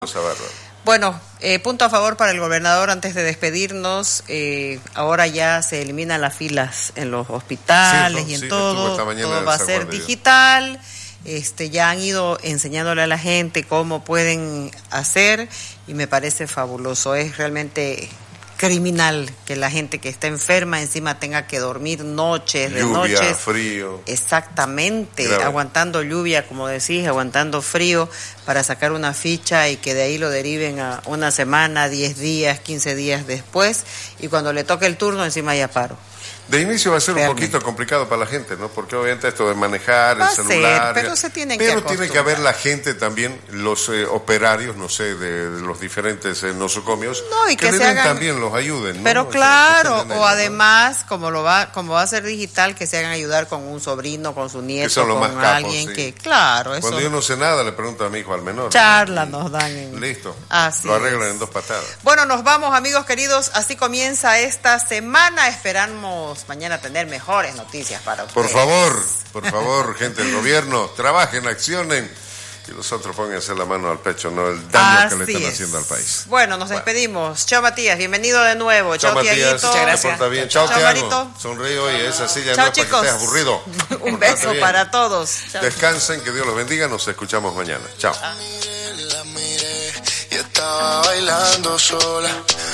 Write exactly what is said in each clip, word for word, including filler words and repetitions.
Bueno, eh, punto a favor para el gobernador antes de despedirnos. Eh, ahora ya se eliminan las filas en los hospitales sí, y en sí, todo. Todo va a ser digital. Este, ya han ido enseñándole a la gente cómo pueden hacer y me parece fabuloso. Es realmente criminal que la gente que está enferma encima tenga que dormir noches de lluvia, noches. frío. Exactamente, Grave. Aguantando lluvia, como decís, aguantando frío para sacar una ficha y que de ahí lo deriven a una semana, diez días, quince días después y cuando le toque el turno encima ya paro. De inicio va a ser Realmente. un poquito complicado para la gente, ¿no? Porque obviamente esto de manejar Va el a celular... ser, pero se tienen que Pero tiene que haber acostumbrar. la gente también, los eh, operarios, no sé, de, de los diferentes eh, nosocomios, No, y que, que le se den hagan- también, los ayuden, ¿no? Pero O sea, claro, que estén en o ello, ¿no? además, como lo va, como va a ser digital, que se hagan ayudar con un sobrino, con su nieto, son los con más capos, alguien sí. que, claro, eso Cuando yo no sé nada, le pregunto a mi hijo al menor. charla ¿no? nos dan. En... Listo. Así Lo arreglan es. en dos patadas. Bueno, nos vamos, amigos queridos. Así comienza esta semana. Esperamos mañana tener mejores noticias para ustedes. Por favor, por favor, gente del gobierno, trabajen, accionen y los otros pónganse la mano al pecho, no el daño Así que le están es. haciendo al país. Bueno, nos Bueno. despedimos. Chao, Matías. Bienvenido de nuevo. Chao, Chao, Matías. Tiaguito. Muchas gracias. Porta bien. Chao, Chao, Tiago. Marito. Sonríe hoy, esa silla Chao, no es para que chicos. estés aburrido. Un Portate beso bien. para todos. Chao. Descansen, que Dios los bendiga. Nos escuchamos mañana. Chao. La miré y estaba bailando sola,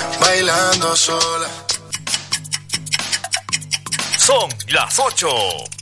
bailando sola. Son las ocho